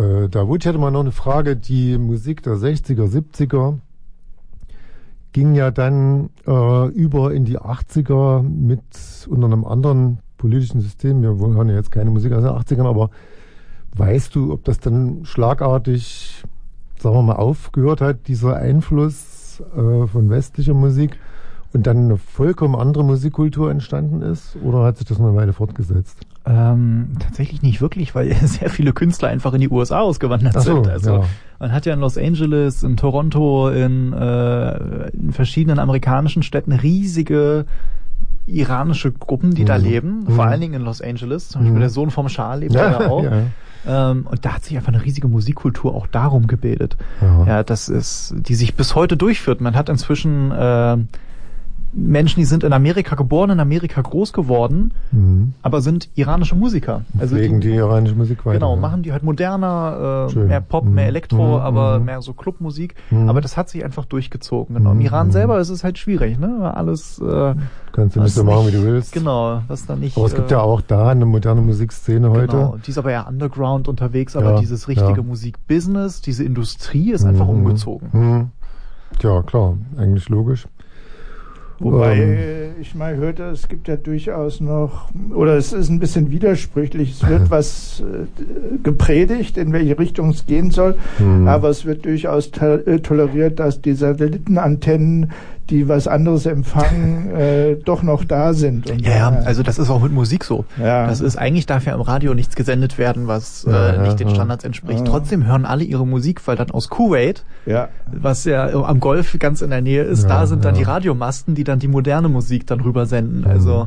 Davut, ich hatte mal noch eine Frage. Die Musik der 60er, 70er ging ja dann über in die 80er mit unter einem anderen politischen System. Wir hören ja jetzt keine Musik aus den 80ern, aber weißt du, ob das dann schlagartig, sagen wir mal, aufgehört hat, dieser Einfluss von westlicher Musik und dann eine vollkommen andere Musikkultur entstanden ist? Oder hat sich das noch eine Weile fortgesetzt? Tatsächlich nicht wirklich, weil sehr viele Künstler einfach in die USA ausgewandert sind. Also ja. Man hat ja in Los Angeles, in Toronto, in verschiedenen amerikanischen Städten riesige iranische Gruppen, die da leben. Vor allen Dingen in Los Angeles. Zum Beispiel der Sohn vom Schah lebt da auch. Ja. Und da hat sich einfach eine riesige Musikkultur auch darum gebildet. Ja, das ist, die sich bis heute durchführt. Man hat inzwischen Menschen, die sind in Amerika geboren, in Amerika groß geworden, aber sind iranische Musiker. Also wegen die iranische Musik weiter. Genau, machen die halt moderner, mehr Pop, mehr Elektro, aber mehr so Clubmusik. Aber das hat sich einfach durchgezogen. Genau. Im Iran selber ist es halt schwierig, ne? Alles kannst du nicht so machen, wie du willst. Genau, was da nicht. Aber es gibt ja auch da eine moderne Musikszene heute. Genau, die ist aber ja underground unterwegs, aber dieses richtige Musikbusiness, diese Industrie ist einfach umgezogen. Tja, klar, eigentlich logisch. Wobei ich mal hörte, es gibt ja durchaus noch, oder es ist ein bisschen widersprüchlich, es wird was gepredigt, in welche Richtung es gehen soll, aber es wird durchaus toleriert, dass die Satellitenantennen, die was anderes empfangen, doch noch da sind. Und also das ist auch mit Musik so. Ja. Das ist, eigentlich darf ja im Radio nichts gesendet werden, was nicht den Standards entspricht. Trotzdem hören alle ihre Musik, weil dann aus Kuwait, was ja am Golf ganz in der Nähe ist, da sind dann die Radiomasten, die dann die moderne Musik dann rübersenden. Also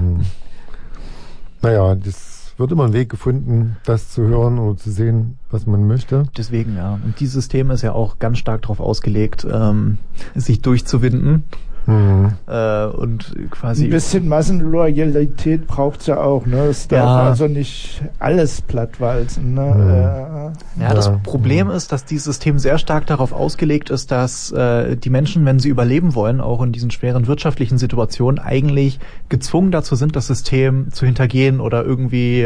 naja, das wird immer ein Weg gefunden, das zu hören oder zu sehen, was man möchte. Deswegen, ja. Und dieses System ist ja auch ganz stark darauf ausgelegt, sich durchzuwinden. Und quasi ein bisschen Massenloyalität braucht's ja auch, ne? Es darf also nicht alles plattwalzen, ne? Das Problem ist, dass dieses System sehr stark darauf ausgelegt ist, dass die Menschen, wenn sie überleben wollen, auch in diesen schweren wirtschaftlichen Situationen, eigentlich gezwungen dazu sind, das System zu hintergehen oder irgendwie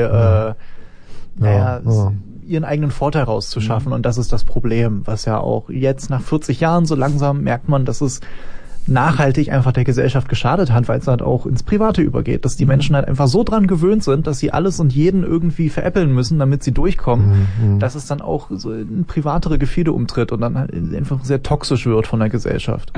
ihren eigenen Vorteil rauszuschaffen. Und das ist das Problem, was ja auch jetzt nach 40 Jahren so langsam merkt man, dass es nachhaltig einfach der Gesellschaft geschadet hat, weil es halt auch ins Private übergeht, dass die Menschen halt einfach so dran gewöhnt sind, dass sie alles und jeden irgendwie veräppeln müssen, damit sie durchkommen, dass es dann auch so in privatere Gefilde umtritt und dann halt einfach sehr toxisch wird von der Gesellschaft.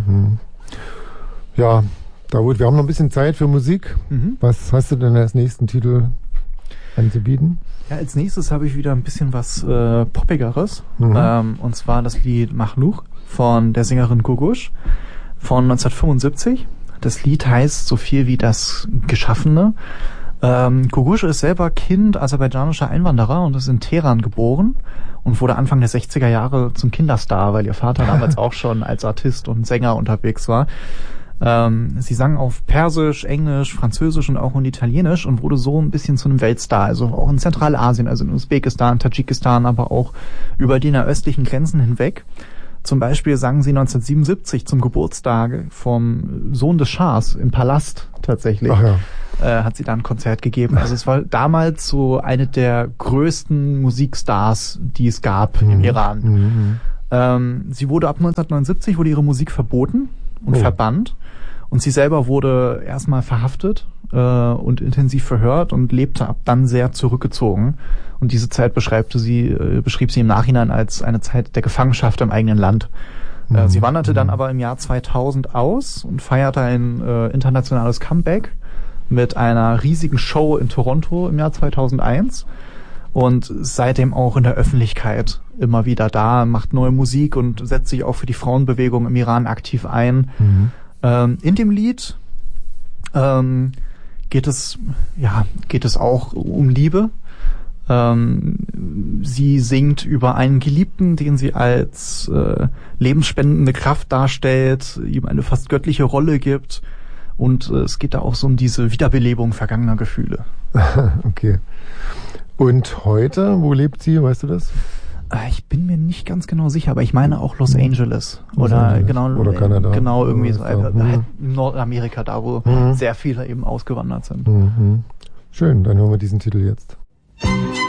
Ja, Davut, wir haben noch ein bisschen Zeit für Musik. Was hast du denn als nächsten Titel anzubieten? Ja, als nächstes habe ich wieder ein bisschen was Poppigeres, und zwar das Lied Machluch von der Sängerin Gogosh von 1975. Das Lied heißt so viel wie das Geschaffene. Gogosh ist selber Kind aserbaidschanischer Einwanderer und ist in Teheran geboren und wurde Anfang der 60er Jahre zum Kinderstar, weil ihr Vater damals auch schon als Artist und Sänger unterwegs war. Sie sang auf Persisch, Englisch, Französisch und auch in Italienisch und wurde so ein bisschen zu einem Weltstar, also auch in Zentralasien, also in Usbekistan, Tadschikistan, aber auch über die nahöstlichen Grenzen hinweg. Zum Beispiel sang sie 1977 zum Geburtstag vom Sohn des Schahs im Palast tatsächlich. Hat sie da ein Konzert gegeben. Also es war damals so eine der größten Musikstars, die es gab im Iran. Sie wurde ab 1979 wurde ihre Musik verboten und verbannt. Und sie selber wurde erstmal verhaftet und intensiv verhört und lebte ab dann sehr zurückgezogen. Und diese Zeit beschrieb sie im Nachhinein als eine Zeit der Gefangenschaft im eigenen Land. Sie wanderte dann aber im Jahr 2000 aus und feierte ein internationales Comeback mit einer riesigen Show in Toronto im Jahr 2001 und seitdem auch in der Öffentlichkeit immer wieder da, macht neue Musik und setzt sich auch für die Frauenbewegung im Iran aktiv ein. In dem Lied geht es auch um Liebe. Sie singt über einen Geliebten, den sie als lebensspendende Kraft darstellt, ihm eine fast göttliche Rolle gibt. Und es geht da auch so um diese Wiederbelebung vergangener Gefühle. Okay. Und heute, wo lebt sie, weißt du das? Ich bin mir nicht ganz genau sicher, aber ich meine auch Los Angeles. Oder Kanada. Genau, irgendwie so. Halt Nordamerika, da wo sehr viele eben ausgewandert sind. Schön, dann hören wir diesen Titel jetzt.